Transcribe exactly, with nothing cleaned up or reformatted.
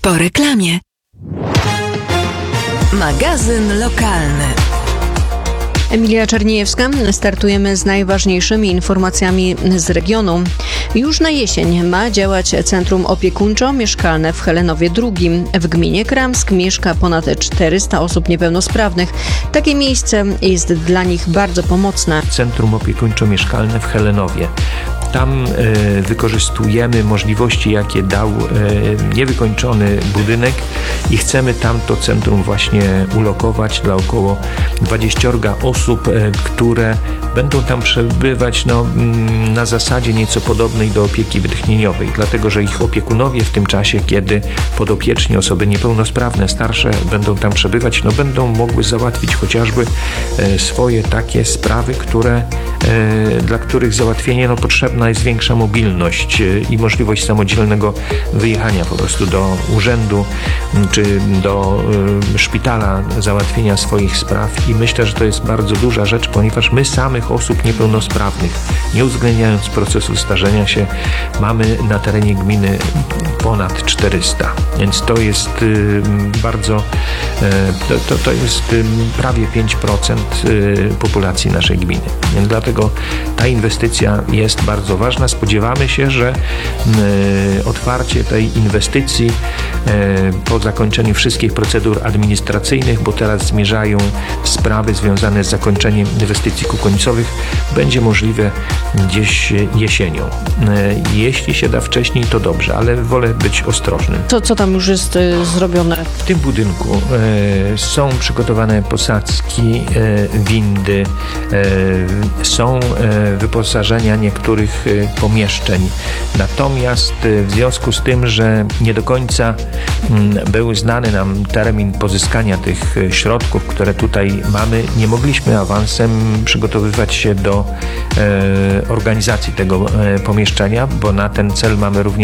Po reklamie. Magazyn lokalny. Emilia Czerniejewska. Startujemy z najważniejszymi informacjami z regionu. Już na jesień ma działać Centrum Opiekuńczo-Mieszkalne w Helenowie drugim. W gminie Kramsk mieszka ponad czterysta osób niepełnosprawnych. Takie miejsce jest dla nich bardzo pomocne. Centrum Opiekuńczo-Mieszkalne w Helenowie. Tam e, wykorzystujemy możliwości, jakie dał e, niewykończony budynek i chcemy tam to centrum właśnie ulokować dla około dwudziestu osób, e, które będą tam przebywać no, m, na zasadzie nieco podobnej do opieki wytchnieniowej, dlatego że ich opiekunowie w tym czasie, kiedy podopieczni, osoby niepełnosprawne, starsze będą tam przebywać, no, będą mogły załatwić chociażby e, swoje takie sprawy, które, e, dla których załatwienie no, potrzebne jest większa mobilność i możliwość samodzielnego wyjechania po prostu do urzędu czy do y, szpitala, załatwienia swoich spraw i myślę, że to jest bardzo duża rzecz, ponieważ my samych osób niepełnosprawnych, nie uwzględniając procesu starzenia się, mamy na terenie gminy ponad czterysta, więc to jest y, bardzo y, to, to jest y, prawie pięć procent y, populacji naszej gminy, więc dlatego ta inwestycja jest bardzo ważna. Spodziewamy się, że y, otwarcie tej inwestycji y, po zakończeniu wszystkich procedur administracyjnych, bo teraz zmierzają sprawy związane z zakończeniem inwestycji kukońcowych, będzie możliwe gdzieś jesienią. Y, jeśli się da wcześniej, to dobrze, ale wolę być ostrożnym. Co, co tam już jest y, zrobione? W tym budynku y, są przygotowane posadzki, y, windy, y, są y, wyposażenia niektórych y, pomieszczeń. Natomiast y, w związku z tym, że nie do końca y, był znany nam termin pozyskania tych y, środków, które tutaj mamy, nie mogliśmy awansem przygotowywać się do y, organizacji tego y, pomieszczenia, bo na ten cel mamy również